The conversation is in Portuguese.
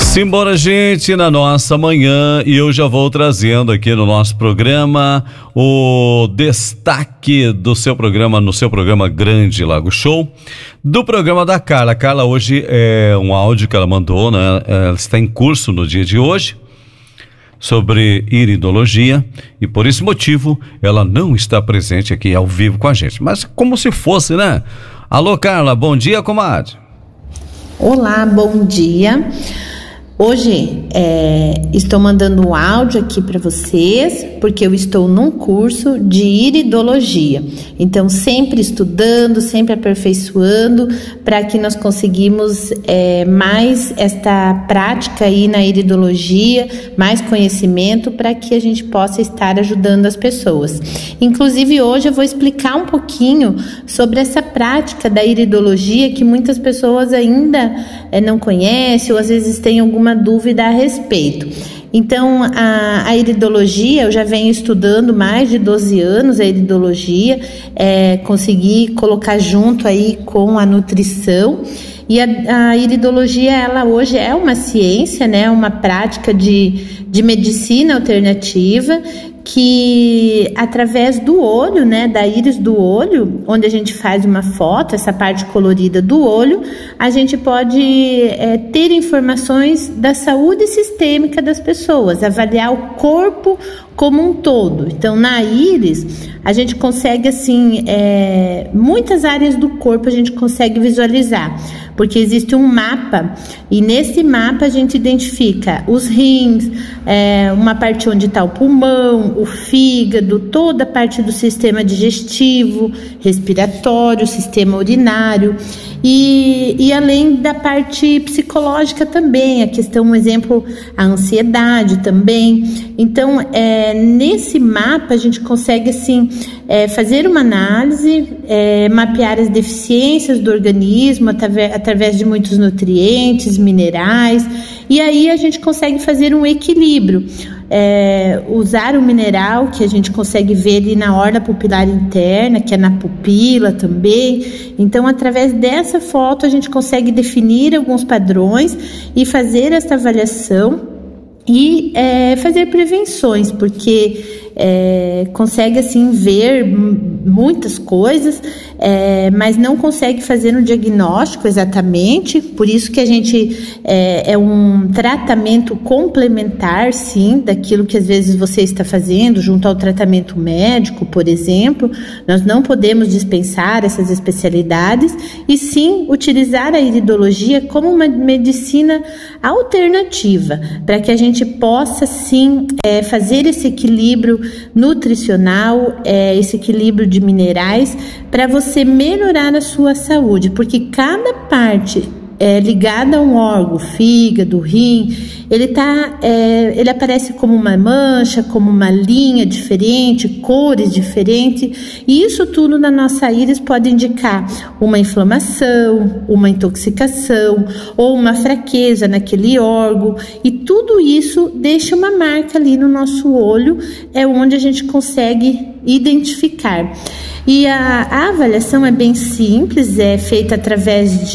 Simbora, gente, na nossa manhã, e eu já vou trazendo aqui no nosso programa o destaque do seu programa, no seu programa Grande Lago Show, do programa da Carla. A Carla hoje é um áudio que ela mandou, né? Ela está em curso no dia de hoje sobre iridologia e por esse motivo ela não está presente aqui ao vivo com a gente, mas como se fosse, né? Alô, Carla, bom dia, comadre. Olá, bom dia. Hoje estou mandando um áudio aqui para vocês, porque eu estou num curso de iridologia. Então, sempre estudando, sempre aperfeiçoando, para que nós conseguimos mais esta prática aí na iridologia, mais conhecimento, para que a gente possa estar ajudando as pessoas. Inclusive, hoje eu vou explicar um pouquinho sobre essa prática da iridologia, que muitas pessoas ainda não conhecem, ou às vezes têm alguma dúvida a respeito. Então, a iridologia, eu já venho estudando mais de 12 anos a iridologia, consegui colocar junto aí com a nutrição. E a iridologia, ela hoje é uma ciência, né, uma prática de medicina alternativa, que através do olho, né, da íris do olho, onde a gente faz uma foto, essa parte colorida do olho, a gente pode ter informações da saúde sistêmica das pessoas, avaliar o corpo como um todo. Então, na íris, a gente consegue, assim, muitas áreas do corpo a gente consegue visualizar, porque existe um mapa, e nesse mapa a gente identifica os rins, uma parte onde está o pulmão, o fígado, toda a parte do sistema digestivo, respiratório, sistema urinário, e além da parte psicológica também, a questão, um exemplo, a ansiedade também. Então, nesse mapa a gente consegue, assim, fazer uma análise, mapear as deficiências do organismo através de muitos nutrientes, minerais, e aí a gente consegue fazer um equilíbrio. Usar o mineral que a gente consegue ver ali na orla pupilar interna, que é na pupila também. Então, através dessa foto a gente consegue definir alguns padrões e fazer essa avaliação e fazer prevenções, porque consegue, assim, ver muitas coisas, mas não consegue fazer um diagnóstico exatamente. Por isso que a gente é um tratamento complementar, sim, daquilo que às vezes você está fazendo junto ao tratamento médico, por exemplo. Nós não podemos dispensar essas especialidades e sim utilizar a iridologia como uma medicina alternativa, para que a gente possa, sim, fazer esse equilíbrio nutricional, esse equilíbrio de minerais, para você melhorar a sua saúde, porque cada parte ligada a um órgão, fígado, rim, ele aparece como uma mancha, como uma linha diferente, cores diferentes, e isso tudo na nossa íris pode indicar uma inflamação, uma intoxicação ou uma fraqueza naquele órgão, e tudo isso deixa uma marca ali no nosso olho, onde a gente consegue identificar. E a avaliação é bem simples, é feita através